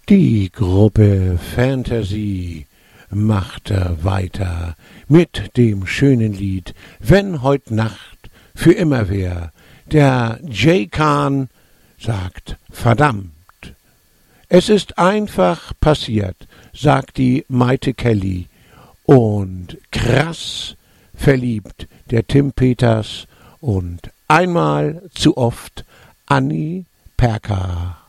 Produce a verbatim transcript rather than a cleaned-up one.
Die Gruppe Fantasy machte weiter mit dem schönen Lied »Wenn heut Nacht für immer wär«. Der Jay Khan sagt »Verdammt«. Es ist einfach passiert, sagt die Maite Kelly. Und krass verliebt der Tim Peters und einmal zu oft Annie Perker.